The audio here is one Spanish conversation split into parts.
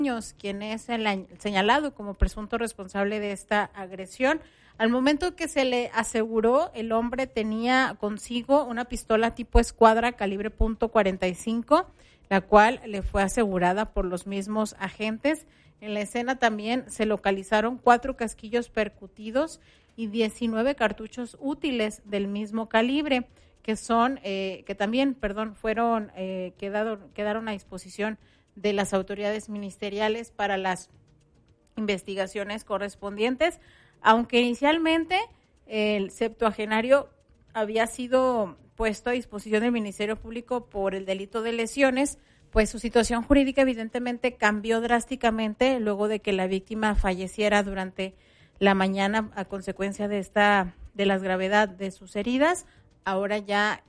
quien es el señalado como presunto responsable de esta agresión. Al momento que se le aseguró, el hombre tenía consigo una pistola tipo escuadra calibre .45, la cual le fue asegurada por los mismos agentes. En la escena también se localizaron 4 casquillos percutidos y 19 cartuchos útiles del mismo calibre, quedaron a disposición de las autoridades ministeriales para las investigaciones correspondientes, aunque inicialmente el septuagenario había sido puesto a disposición del Ministerio Público por el delito de lesiones, pues su situación jurídica evidentemente cambió drásticamente luego de que la víctima falleciera durante la mañana a consecuencia de la gravedad de sus heridas. Ahora ya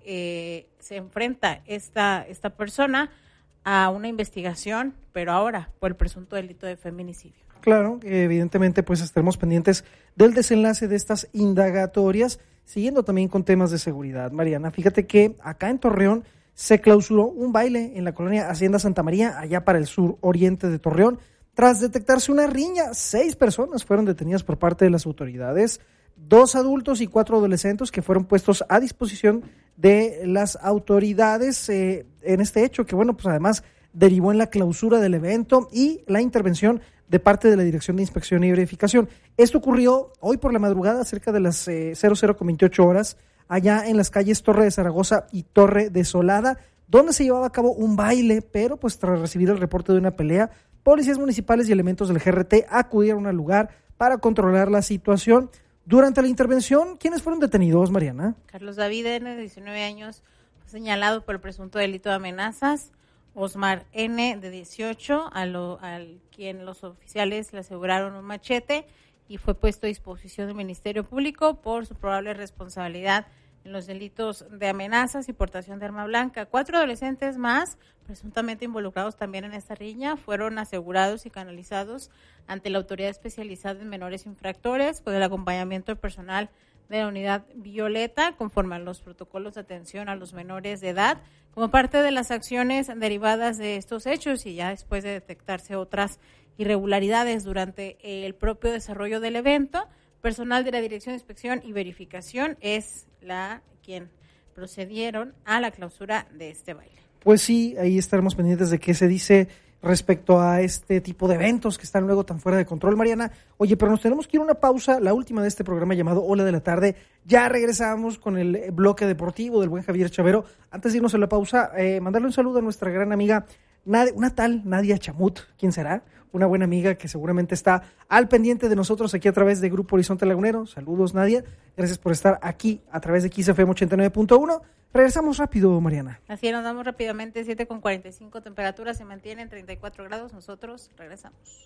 se enfrenta esta persona a una investigación, pero ahora por el presunto delito de feminicidio. Claro, evidentemente pues estaremos pendientes del desenlace de estas indagatorias, siguiendo también con temas de seguridad. Mariana, fíjate que acá en Torreón se clausuró un baile en la colonia Hacienda Santa María, allá para el sur oriente de Torreón, tras detectarse una riña. 6 personas fueron detenidas por parte de las autoridades, 2 adultos y 4 adolescentes que fueron puestos a disposición de las autoridades en este hecho, que bueno, pues además derivó en la clausura del evento y la intervención de parte de la Dirección de Inspección y Verificación. Esto ocurrió hoy por la madrugada, cerca de las 00:28 horas, allá en las calles Torre de Zaragoza y Torre de Solada, donde se llevaba a cabo un baile, pero pues tras recibir el reporte de una pelea, policías municipales y elementos del GRT acudieron al lugar para controlar la situación. Durante la intervención, ¿quiénes fueron detenidos, Mariana? Carlos David N., de 19 años, fue señalado por el presunto delito de amenazas. Osmar N., de 18, al quien los oficiales le aseguraron un machete y fue puesto a disposición del Ministerio Público por su probable responsabilidad en los delitos de amenazas y portación de arma blanca. 4 adolescentes más, presuntamente involucrados también en esta riña, fueron asegurados y canalizados ante la autoridad especializada en menores infractores con el acompañamiento del personal de la unidad Violeta, conforme a los protocolos de atención a los menores de edad, como parte de las acciones derivadas de estos hechos y ya después de detectarse otras irregularidades durante el propio desarrollo del evento. Personal de la Dirección de Inspección y Verificación es quien procedieron a la clausura de este baile. Pues sí, ahí estaremos pendientes de qué se dice respecto a este tipo de eventos que están luego tan fuera de control, Mariana. Oye, pero nos tenemos que ir a una pausa, la última de este programa llamado Hola de la Tarde. Ya regresamos con el bloque deportivo del buen Javier Chavero. Antes de irnos a la pausa, mandarle un saludo a nuestra gran amiga, una tal Nadia Chamut. ¿Quién será? Una buena amiga que seguramente está al pendiente de nosotros aquí a través de Grupo Horizonte Lagunero. Saludos, Nadia. Gracias por estar aquí a través de XFM 89.1. Regresamos rápido, Mariana. Así es, nos damos rápidamente, 7:45, temperatura se mantiene en 34 grados. Nosotros regresamos.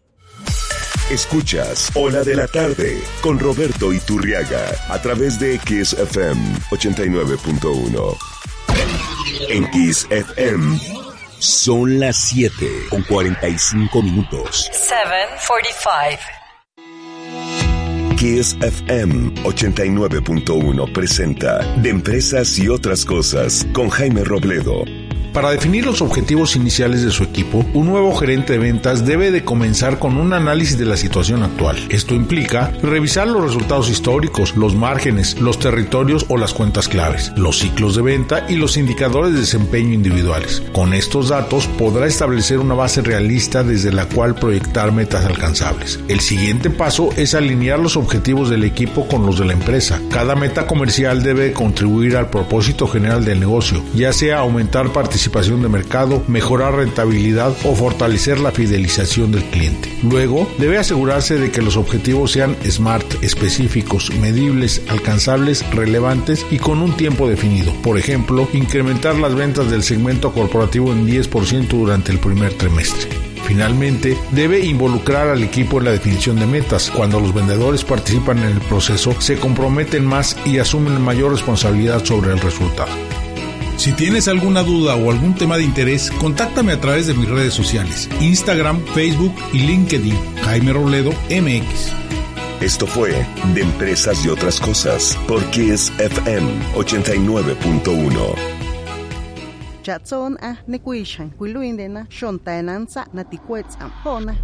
Escuchas Hola de la Tarde con Roberto Iturriaga a través de XFM 89.1. En XFM son las 7:45. 7:45. Kiss FM 89.1 presenta De Empresas y Otras Cosas con Jaime Robledo. Para definir los objetivos iniciales de su equipo, un nuevo gerente de ventas debe de comenzar con un análisis de la situación actual. Esto implica revisar los resultados históricos, los márgenes, los territorios o las cuentas claves, los ciclos de venta y los indicadores de desempeño individuales. Con estos datos podrá establecer una base realista desde la cual proyectar metas alcanzables. El siguiente paso es alinear los objetivos del equipo con los de la empresa. Cada meta comercial debe contribuir al propósito general del negocio, ya sea aumentar participación de mercado, mejorar rentabilidad o fortalecer la fidelización del cliente. Luego, debe asegurarse de que los objetivos sean SMART, específicos, medibles, alcanzables, relevantes y con un tiempo definido. Por ejemplo, incrementar las ventas del segmento corporativo en 10% durante el primer trimestre. Finalmente, debe involucrar al equipo en la definición de metas. Cuando los vendedores participan en el proceso, se comprometen más y asumen mayor responsabilidad sobre el resultado. Si tienes alguna duda o algún tema de interés, contáctame a través de mis redes sociales, Instagram, Facebook y LinkedIn, Jaime Robledo MX. Esto fue De Empresas y Otras Cosas por Kiss FM 89.1. Chatzon a nekuishan, kuiluindena, shontaenanza, natiquetz am hona.